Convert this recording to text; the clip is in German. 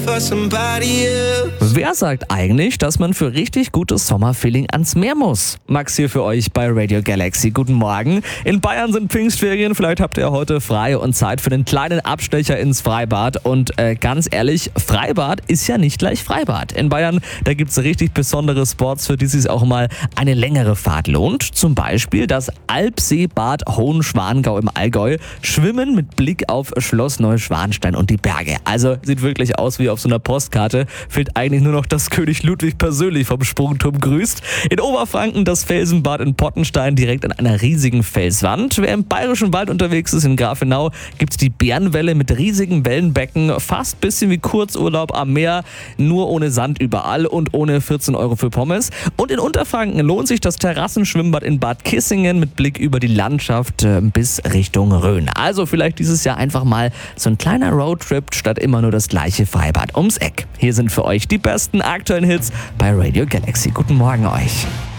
Wer sagt eigentlich, dass man für richtig gutes Sommerfeeling ans Meer muss? Max hier für euch bei Radio Galaxy. Guten Morgen. In Bayern sind Pfingstferien. Vielleicht habt ihr heute frei und Zeit für den kleinen Abstecher ins Freibad. Und ganz ehrlich, Freibad ist ja nicht gleich Freibad. In Bayern, da gibt es richtig besondere Spots, für die sich auch mal eine längere Fahrt lohnt. Zum Beispiel das Alpseebad Hohenschwangau im Allgäu. Schwimmen mit Blick auf Schloss Neuschwanstein und die Berge. Also sieht wirklich aus wie auf so einer Postkarte. Fehlt eigentlich nur noch, dass König Ludwig persönlich vom Sprungturm grüßt. In Oberfranken das Felsenbad in Pottenstein direkt an einer riesigen Felswand. Wer im Bayerischen Wald unterwegs ist, in Grafenau, gibt es die Bärenwelle mit riesigen Wellenbecken. Fast ein bisschen wie Kurzurlaub am Meer, nur ohne Sand überall und ohne 14 € für Pommes. Und in Unterfranken lohnt sich das Terrassenschwimmbad in Bad Kissingen mit Blick über die Landschaft bis Richtung Rhön. Also vielleicht dieses Jahr einfach mal so ein kleiner Roadtrip statt immer nur das gleiche Freibad ums Eck. Hier sind für euch die besten aktuellen Hits bei Radio Galaxy. Guten Morgen euch.